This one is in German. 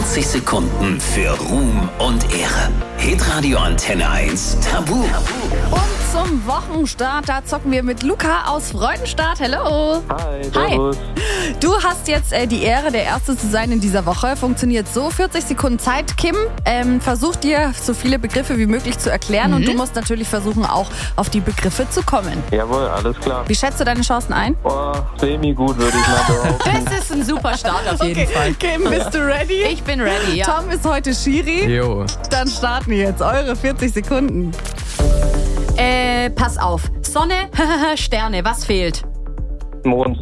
40 Sekunden für Ruhm und Ehre. Hitradio Antenne 1 Tabu. Und zum Wochenstart, da zocken wir mit Luca aus Freudenstadt. Hallo. Hi, servus. Du hast jetzt die Ehre, der Erste zu sein in dieser Woche. Funktioniert so, 40 Sekunden Zeit. Kim versucht dir so viele Begriffe wie möglich zu erklären und du musst natürlich versuchen, auch auf die Begriffe zu kommen. Jawohl, alles klar. Wie schätzt du deine Chancen ein? Semi-gut, würde ich mal behaupten. Das ist ein super Start auf jeden Fall. Kim, bist du ready? Ich bin ready, ja. Tom ist heute Schiri. Jo. Dann starten wir jetzt eure 40 Sekunden. Pass auf. Sonne, Sterne, was fehlt? Mond.